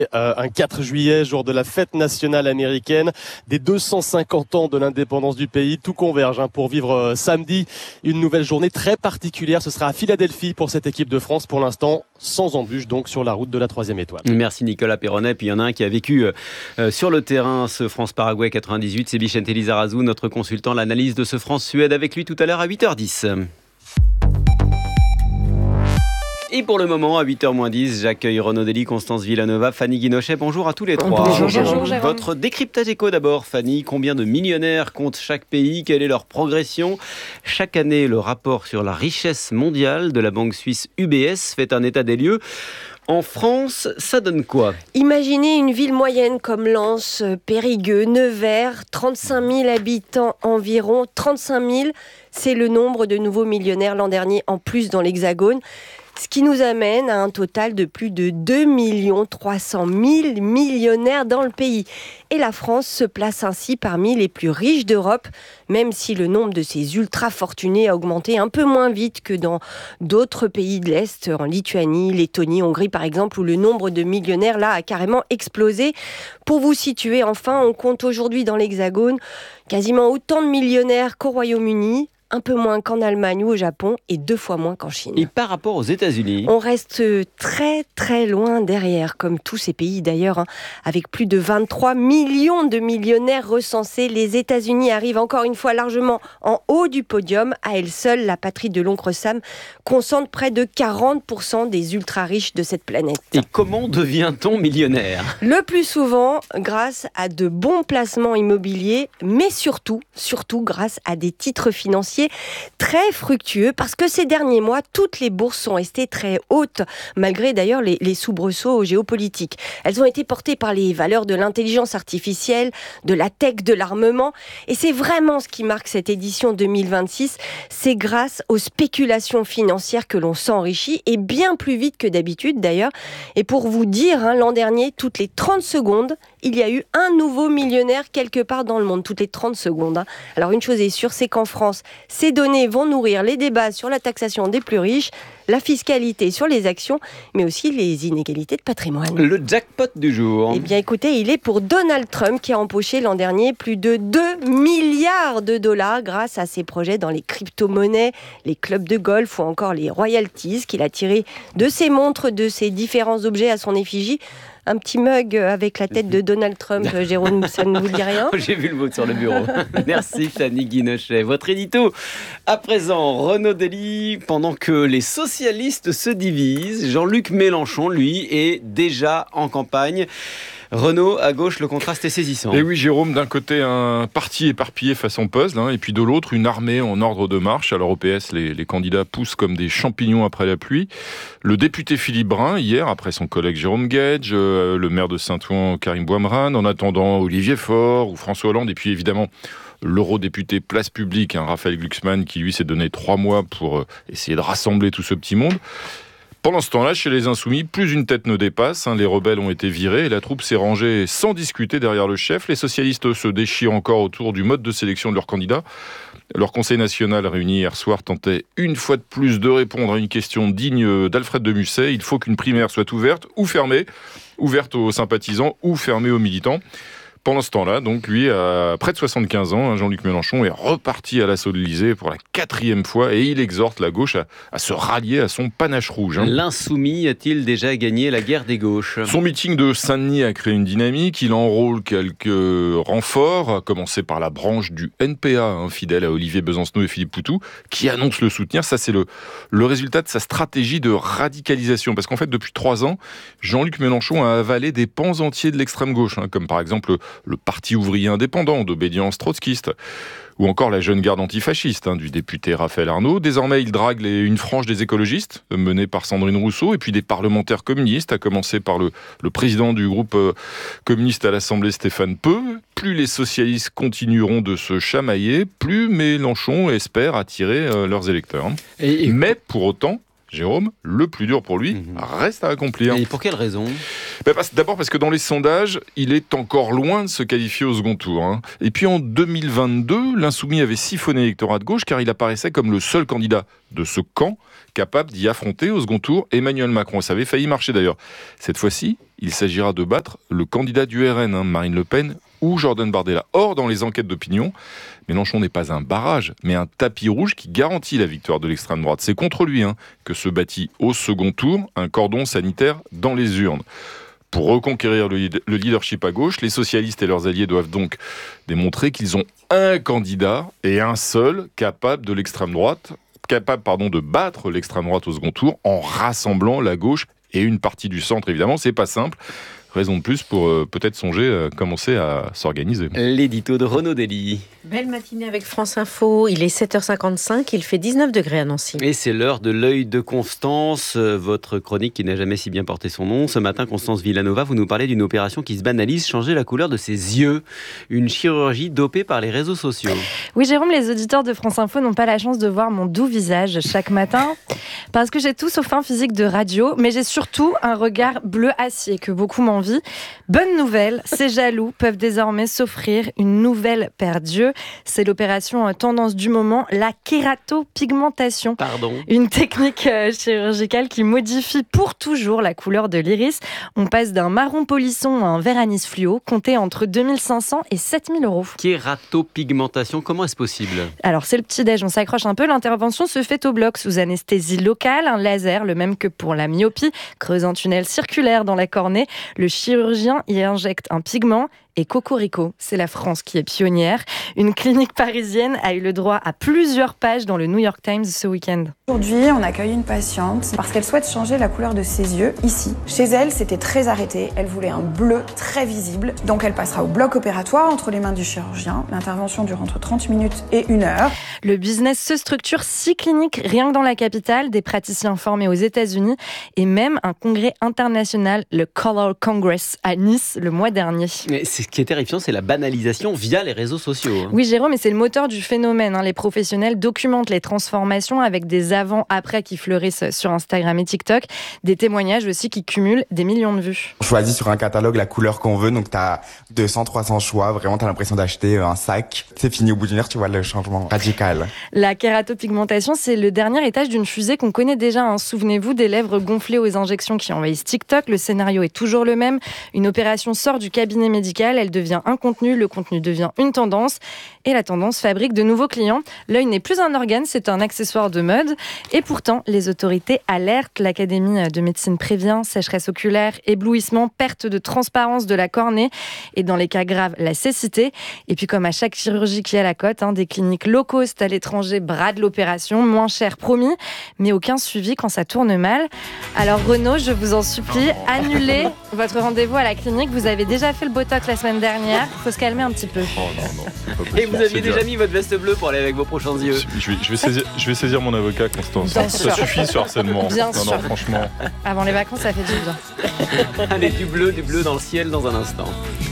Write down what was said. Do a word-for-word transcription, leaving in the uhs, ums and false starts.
Euh, un quatre juillet, jour de la fête nationale américaine, des deux cent cinquante ans de l'indépendance du pays. Tout converge hein, pour vivre euh, samedi une nouvelle journée très particulière. Ce sera à Philadelphie pour cette équipe de France. Pour l'instant, sans embûche, donc sur la route de la troisième étoile. Merci Nicolas Perronnet. Puis il y en a un qui a vécu euh, sur le terrain ce France-Paraguay quatre-vingt-dix-huit. C'est Vicente Lizarazu, notre consultant. L'analyse de ce France-Suède avec lui tout à l'heure à huit heures dix. Et pour le moment, à huit heures moins dix, j'accueille Renaud Dely, Constance Villanova, Fanny Guinochet. Bonjour à tous les trois. Bonjour, bonjour, Jérôme. Votre décryptage éco d'abord, Fanny. Combien de millionnaires compte chaque pays? Quelle est leur progression? Chaque année, le rapport sur la richesse mondiale de la banque suisse U B S fait un état des lieux. En France, ça donne quoi? Imaginez une ville moyenne comme Lens, Périgueux, Nevers, trente-cinq mille habitants environ. trente-cinq mille, c'est le nombre de nouveaux millionnaires l'an dernier en plus dans l'Hexagone. Ce qui nous amène à un total de plus de deux millions trois cent mille millionnaires dans le pays. Et la France se place ainsi parmi les plus riches d'Europe, même si le nombre de ces ultra-fortunés a augmenté un peu moins vite que dans d'autres pays de l'Est, en Lituanie, Lettonie, Hongrie par exemple, où le nombre de millionnaires là a carrément explosé. Pour vous situer, enfin, on compte aujourd'hui dans l'Hexagone quasiment autant de millionnaires qu'au Royaume-Uni, un peu moins qu'en Allemagne ou au Japon et deux fois moins qu'en Chine. Et par rapport aux États-Unis? On reste très très loin derrière, comme tous ces pays d'ailleurs, hein, avec plus de vingt-trois millions de millionnaires recensés. Les États-Unis arrivent encore une fois largement en haut du podium. À elle seule, la patrie de l'oncle Sam concentre près de quarante pour cent des ultra-riches de cette planète. Et comment devient-on millionnaire? Le plus souvent grâce à de bons placements immobiliers, mais surtout, surtout grâce à des titres financiers très fructueux, parce que ces derniers mois, toutes les bourses sont restées très hautes, malgré d'ailleurs les, les soubresauts géopolitiques. Elles ont été portées par les valeurs de l'intelligence artificielle, de la tech, de l'armement, et c'est vraiment ce qui marque cette édition deux mille vingt-six. C'est grâce aux spéculations financières que l'on s'enrichit, et bien plus vite que d'habitude d'ailleurs. Et pour vous dire, hein, l'an dernier, toutes les trente secondes, il y a eu un nouveau millionnaire quelque part dans le monde, toutes les trente secondes. Hein. Alors une chose est sûre, c'est qu'en France, ces données vont nourrir les débats sur la taxation des plus riches, la fiscalité sur les actions, mais aussi les inégalités de patrimoine. Le jackpot du jour. Eh bien écoutez, il est pour Donald Trump qui a empoché l'an dernier plus de deux milliards de dollars grâce à ses projets dans les crypto-monnaies, les clubs de golf ou encore les royalties qu'il a tirés de ses montres, de ses différents objets à son effigie. Un petit mug avec la tête de Donald Trump, Jérôme, ça ne vous dit rien? J'ai vu le vôtre sur le bureau. Merci Fanny Guinochet. Votre édito, à présent, Renaud Dely. Pendant que les socialistes se divisent, Jean-Luc Mélenchon, lui, est déjà en campagne. Renaud, à gauche, le contraste est saisissant. Et oui, Jérôme, d'un côté, un parti éparpillé façon puzzle, hein, et puis de l'autre, une armée en ordre de marche. Alors au P S, les, les candidats poussent comme des champignons après la pluie. Le député Philippe Brun, hier, après son collègue Jérôme Guedj, euh, le maire de Saint-Ouen, Karim Bouamrane, en attendant Olivier Faure ou François Hollande, et puis évidemment l'eurodéputé Place Publique, hein, Raphaël Glucksmann, qui lui s'est donné trois mois pour euh, essayer de rassembler tout ce petit monde. Pendant ce temps-là, chez les Insoumis, plus une tête ne dépasse. Hein, les rebelles ont été virés et la troupe s'est rangée sans discuter derrière le chef. Les socialistes se déchirent encore autour du mode de sélection de leurs candidats. Leur conseil national réuni hier soir tentait une fois de plus de répondre à une question digne d'Alfred de Musset. Il faut qu'une primaire soit ouverte ou fermée, ouverte aux sympathisants ou fermée aux militants. Pendant ce temps-là, donc, lui, à près de soixante-quinze ans, Jean-Luc Mélenchon est reparti à l'assaut de l'Élysée pour la quatrième fois et il exhorte la gauche à, à se rallier à son panache rouge. Hein. L'insoumis a-t-il déjà gagné la guerre des gauches? Son meeting de Saint-Denis a créé une dynamique. Il enrôle quelques renforts, à commencer par la branche du N P A, hein, fidèle à Olivier Besancenot et Philippe Poutou, qui annoncent le soutenir. Ça, c'est le, le résultat de sa stratégie de radicalisation. Parce qu'en fait, depuis trois ans, Jean-Luc Mélenchon a avalé des pans entiers de l'extrême gauche, hein, comme par exemple le Parti ouvrier indépendant d'obédience trotskiste, ou encore la jeune garde antifasciste hein, du député Raphaël Arnaud. Désormais, il drague les, une frange des écologistes, menée par Sandrine Rousseau, et puis des parlementaires communistes, à commencer par le, le président du groupe euh, communiste à l'Assemblée, Stéphane Peu. Plus les socialistes continueront de se chamailler, plus Mélenchon espère attirer euh, leurs électeurs. Et, et... Mais pour autant, Jérôme, le plus dur pour lui mmh. reste à accomplir. Et pour quelle raison ? ben parce, D'abord parce que dans les sondages, il est encore loin de se qualifier au second tour. Hein. Et puis en deux mille vingt-deux, l'insoumis avait siphonné l'électorat de gauche car il apparaissait comme le seul candidat de ce camp capable d'y affronter au second tour Emmanuel Macron. Ça avait failli marcher d'ailleurs. Cette fois-ci, il s'agira de battre le candidat du R N, hein, Marine Le Pen ou Jordan Bardella. Or, dans les enquêtes d'opinion, Mélenchon n'est pas un barrage, mais un tapis rouge qui garantit la victoire de l'extrême droite. C'est contre lui hein, que se bâtit au second tour un cordon sanitaire dans les urnes. Pour reconquérir le leadership à gauche, les socialistes et leurs alliés doivent donc démontrer qu'ils ont un candidat et un seul capable de l'extrême droite, capable pardon, de battre l'extrême droite au second tour en rassemblant la gauche et une partie du centre. Évidemment, c'est pas simple. Raison de plus pour euh, peut-être songer à commencer à s'organiser. L'édito de Renaud Dely. Belle matinée avec France Info. Il est sept heures cinquante-cinq, il fait dix-neuf degrés à Nancy. Et c'est l'heure de l'œil de Constance, votre chronique qui n'a jamais si bien porté son nom. Ce matin, Constance Villanova, vous nous parlez d'une opération qui se banalise, changer la couleur de ses yeux. Une chirurgie dopée par les réseaux sociaux. Oui, Jérôme, les auditeurs de France Info n'ont pas la chance de voir mon doux visage chaque matin, parce que j'ai tout sauf un physique de radio, mais j'ai surtout un regard bleu acier que beaucoup m'envient. Bonne nouvelle, ces jaloux peuvent désormais s'offrir une nouvelle paire d'yeux. C'est l'opération tendance du moment, la kératopigmentation. Pardon. Une technique chirurgicale qui modifie pour toujours la couleur de l'iris. On passe d'un marron polisson à un vert anis fluo, compté entre deux mille cinq cents et sept mille euros. Kératopigmentation, comment est-ce possible ? Alors c'est le petit-déj, on s'accroche un peu. L'intervention se fait au bloc sous anesthésie locale, un laser, le même que pour la myopie, creuse un tunnel circulaire dans la cornée. Le chirurgien y injecte un pigment et cocorico, c'est la France qui est pionnière. Une clinique parisienne a eu le droit à plusieurs pages dans le New York Times ce week-end. Aujourd'hui, on accueille une patiente parce qu'elle souhaite changer la couleur de ses yeux ici. Chez elle, c'était très arrêté. Elle voulait un bleu très visible. Donc elle passera au bloc opératoire entre les mains du chirurgien. L'intervention dure entre trente minutes et une heure. Le business se structure six cliniques rien que dans la capitale, des praticiens formés aux États-Unis et même un congrès international, le Color Congress, à Nice le mois dernier. Mais ce qui est terrifiant, c'est la banalisation via les réseaux sociaux. Hein. Oui, Jérôme, et c'est le moteur du phénomène. Hein. Les professionnels documentent les transformations avec des avant-après qui fleurissent sur Instagram et TikTok. Des témoignages aussi qui cumulent des millions de vues. On choisit sur un catalogue la couleur qu'on veut, donc t'as deux cents, trois cents choix. Vraiment, t'as l'impression d'acheter un sac. C'est fini, au bout d'une heure, tu vois le changement radical. La kératopigmentation, c'est le dernier étage d'une fusée qu'on connaît déjà. Hein. Souvenez-vous des lèvres gonflées aux injections qui envahissent TikTok. Le scénario est toujours le même. Une opération sort du cabinet médical, elle devient un contenu, le contenu devient une tendance et la tendance fabrique de nouveaux clients. L'œil n'est plus un organe, c'est un accessoire de mode et pourtant les autorités alertent. L'Académie de médecine prévient sécheresse oculaire, éblouissement, perte de transparence de la cornée et dans les cas graves, la cécité. Et puis comme à chaque chirurgie qui est à la cote, hein, des cliniques low cost à l'étranger bradent l'opération, moins cher promis, mais aucun suivi quand ça tourne mal. Alors Renaud, je vous en supplie, annulez votre rendez-vous à la clinique. Vous avez déjà fait le Botox la semaine dernière, il faut se calmer un petit peu. Oh non, non, c'est pas possible. Et vous aviez C'est déjà bien. mis votre veste bleue pour aller avec vos prochains yeux. Je vais, je vais, saisir, je vais saisir mon avocat, Constance. Bien Ça sûr. suffit ce harcèlement. Bien non, sûr. non, franchement. Avant les vacances, ça fait du bien. Allez, du bleu, du bleu dans le ciel dans un instant.